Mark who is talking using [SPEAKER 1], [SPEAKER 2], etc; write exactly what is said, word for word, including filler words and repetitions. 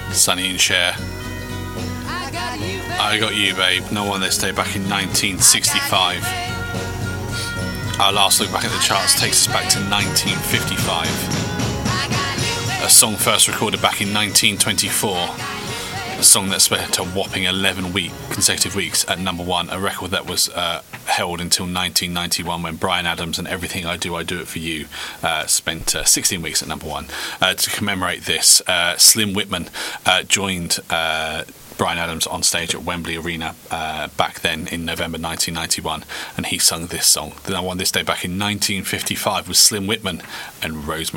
[SPEAKER 1] Sonny and Cher. I Got You, Babe. No One This Day back in nineteen sixty-five. Our last look back at the charts takes us back to nineteen fifty-five. A song first recorded back in nineteen twenty-four. A song that spent a whopping eleven week, consecutive weeks at number one. A record that was uh, held until nineteen ninety-one, when Bryan Adams and Everything I Do, I Do It For You uh, spent uh, sixteen weeks at number one. Uh, to commemorate this, uh, Slim Whitman uh, joined Uh, Bryan Adams on stage at Wembley Arena uh, back then in November nineteen ninety-one, and he sung this song. The one this day back in nineteen fifty-five was Slim Whitman and Rosemary.